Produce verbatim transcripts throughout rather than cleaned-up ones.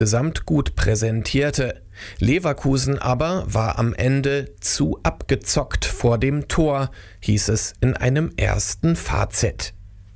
insgesamt gut präsentierte. Leverkusen aber war am Ende zu abgezockt vor dem Tor, hieß es in einem ersten Fazit.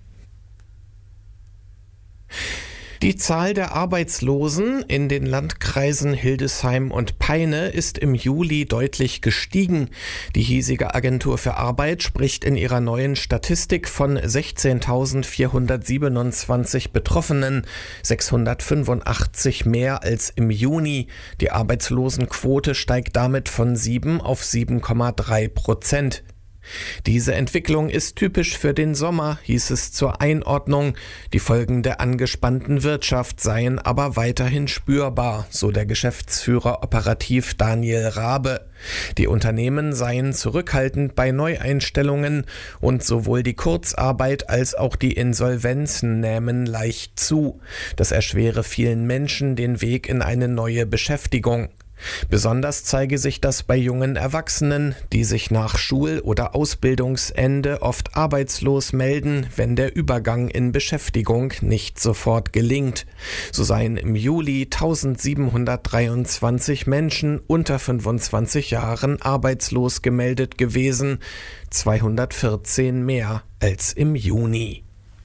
Die Zahl der Arbeitslosen in den Landkreisen Hildesheim und Peine ist im Juli deutlich gestiegen. Die hiesige Agentur für Arbeit spricht in ihrer neuen Statistik von sechzehntausendvierhundertsiebenundzwanzig Betroffenen, sechshundertfünfundachtzig mehr als im Juni. Die Arbeitslosenquote steigt damit von sieben auf sieben Komma drei Prozent. Diese Entwicklung ist typisch für den Sommer, hieß es zur Einordnung. Die Folgen der angespannten Wirtschaft seien aber weiterhin spürbar, so der Geschäftsführer operativ Daniel Rabe. Die Unternehmen seien zurückhaltend bei Neueinstellungen und sowohl die Kurzarbeit als auch die Insolvenzen nähmen leicht zu. Das erschwere vielen Menschen den Weg in eine neue Beschäftigung. Besonders zeige sich das bei jungen Erwachsenen, die sich nach Schul- oder Ausbildungsende oft arbeitslos melden, wenn der Übergang in Beschäftigung nicht sofort gelingt. So seien im Juli eintausendsiebenhundertdreiundzwanzig Menschen unter fünfundzwanzig Jahren arbeitslos gemeldet gewesen, zweihundertvierzehn mehr als im Juni.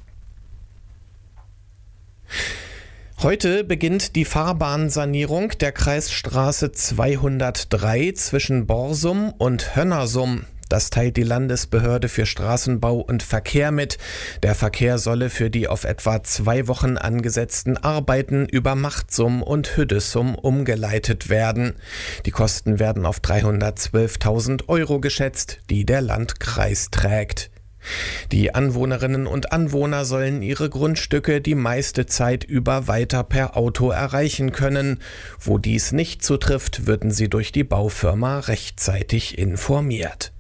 Heute beginnt die Fahrbahnsanierung der Kreisstraße zweihundertdrei zwischen Borsum und Hönnersum. Das teilt die Landesbehörde für Straßenbau und Verkehr mit. Der Verkehr solle für die auf etwa zwei Wochen angesetzten Arbeiten über Machtsum und Hüddesum umgeleitet werden. Die Kosten werden auf dreihundertzwölftausend Euro geschätzt, die der Landkreis trägt. Die Anwohnerinnen und Anwohner sollen ihre Grundstücke die meiste Zeit über weiter per Auto erreichen können. Wo dies nicht zutrifft, würden sie durch die Baufirma rechtzeitig informiert.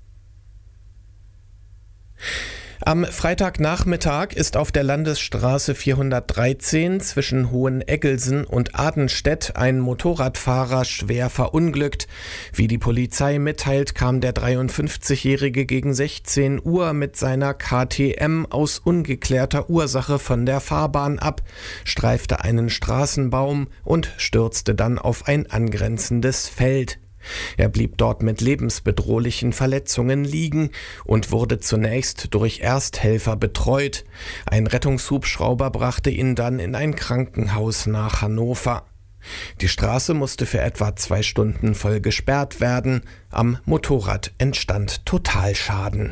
Am Freitagnachmittag ist auf der Landesstraße vierhundertdreizehn zwischen Hoheneggelsen und Adenstedt ein Motorradfahrer schwer verunglückt. Wie die Polizei mitteilt, kam der dreiundfünfzigjährige gegen sechzehn Uhr mit seiner K T M aus ungeklärter Ursache von der Fahrbahn ab, streifte einen Straßenbaum und stürzte dann auf ein angrenzendes Feld. Er blieb dort mit lebensbedrohlichen Verletzungen liegen und wurde zunächst durch Ersthelfer betreut. Ein Rettungshubschrauber brachte ihn dann in ein Krankenhaus nach Hannover. Die Straße musste für etwa zwei Stunden voll gesperrt werden. Am Motorrad entstand Totalschaden.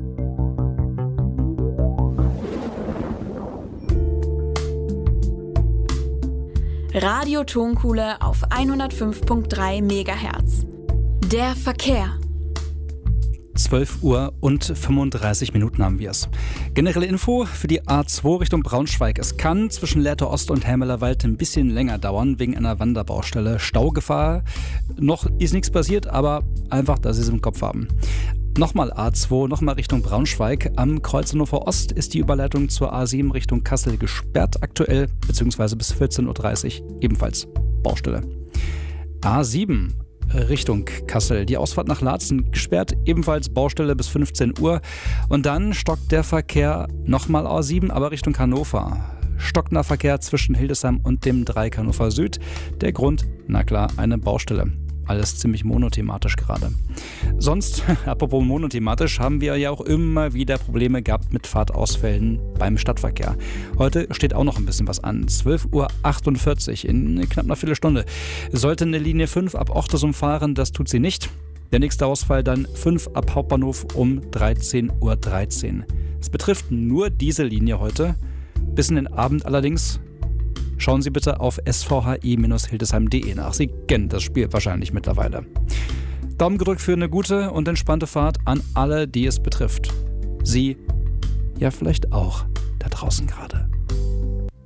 Radio Tonkuhle auf hundertfünf Komma drei Megahertz. Der Verkehr. zwölf Uhr und fünfunddreißig Minuten haben wir es. Generelle Info für die A zwei Richtung Braunschweig. Es kann zwischen Lehrte Ost und Helmelerwald ein bisschen länger dauern wegen einer Wanderbaustelle. Staugefahr. Noch ist nichts passiert, aber einfach, dass Sie es im Kopf haben. Nochmal A zwei, nochmal Richtung Braunschweig. Am Kreuz Hannover Ost ist die Überleitung zur A sieben Richtung Kassel gesperrt aktuell, beziehungsweise bis vierzehn Uhr dreißig ebenfalls Baustelle. A sieben Richtung Kassel, die Ausfahrt nach Laatzen gesperrt, ebenfalls Baustelle bis fünfzehn Uhr. Und dann stockt der Verkehr nochmal A sieben, aber Richtung Hannover. Stockender Verkehr zwischen Hildesheim und dem Dreieck Hannover Süd. Der Grund, na klar, eine Baustelle. Alles ziemlich monothematisch gerade. Sonst, apropos monothematisch, haben wir ja auch immer wieder Probleme gehabt mit Fahrtausfällen beim Stadtverkehr. Heute steht auch noch ein bisschen was an. zwölf Uhr achtundvierzig, in knapp einer Viertelstunde. Sollte eine Linie fünf ab Ochtesum fahren, das tut sie nicht. Der nächste Ausfall dann fünf ab Hauptbahnhof um dreizehn Uhr dreizehn. Es betrifft nur diese Linie heute. Bis in den Abend allerdings. Schauen Sie bitte auf s v h i Bindestrich hildesheim punkt d e nach. Sie kennen das Spiel wahrscheinlich mittlerweile. Daumen gedrückt für eine gute und entspannte Fahrt an alle, die es betrifft. Sie ja vielleicht auch da draußen gerade.